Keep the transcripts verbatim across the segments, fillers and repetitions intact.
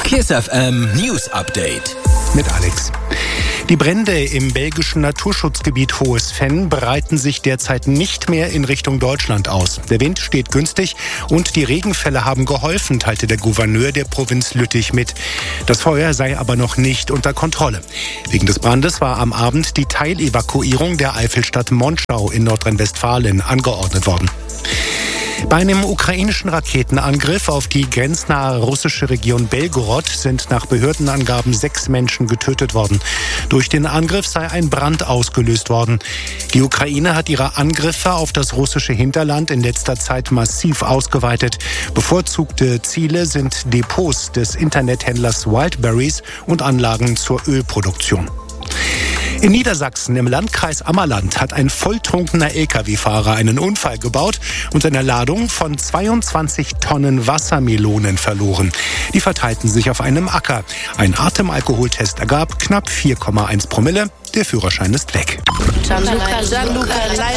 Kiss F M News Update. Mit Alex. Die Brände im belgischen Naturschutzgebiet Hohes Venn breiten sich derzeit nicht mehr in Richtung Deutschland aus. Der Wind steht günstig und die Regenfälle haben geholfen, teilte der Gouverneur der Provinz Lüttich mit. Das Feuer sei aber noch nicht unter Kontrolle. Wegen des Brandes war am Abend die Teilevakuierung der Eifelstadt Monschau in Nordrhein-Westfalen angeordnet worden. Bei einem ukrainischen Raketenangriff auf die grenznahe russische Region Belgorod sind nach Behördenangaben sechs Menschen getötet worden. Durch den Angriff sei ein Brand ausgelöst worden. Die Ukraine hat ihre Angriffe auf das russische Hinterland in letzter Zeit massiv ausgeweitet. Bevorzugte Ziele sind Depots des Internethändlers Wildberries und Anlagen zur Ölproduktion. In Niedersachsen im Landkreis Ammerland hat ein volltrunkener L K W-Fahrer einen Unfall gebaut und eine Ladung von zweiundzwanzig Tonnen Wassermelonen verloren. Die verteilten sich auf einem Acker. Ein Atemalkoholtest ergab knapp vier Komma eins Promille. Der Führerschein ist weg. Gianluca, Gianluca,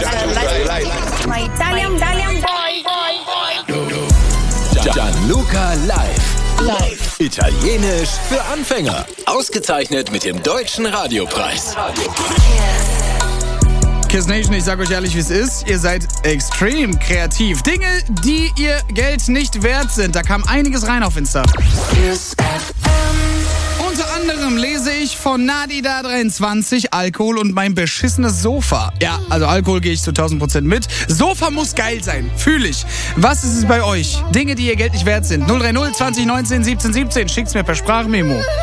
Gianluca Live. Live. Italienisch für Anfänger. Ausgezeichnet mit dem Deutschen Radiopreis. Kiss Nation, ich sag euch ehrlich, wie es ist. Ihr seid extrem kreativ. Dinge, die ihr Geld nicht wert sind. Da kam einiges rein auf Insta. Unter anderem lese ich von Nadida dreiundzwanzig, Alkohol und mein beschissenes Sofa. Ja, also Alkohol gehe ich zu tausend Prozent mit. Sofa muss geil sein, fühle ich. Was ist es bei euch? Dinge, die ihr Geld nicht wert sind. null drei null zwanzig neunzehn siebzehn siebzehn. Schickt's mir per Sprachmemo.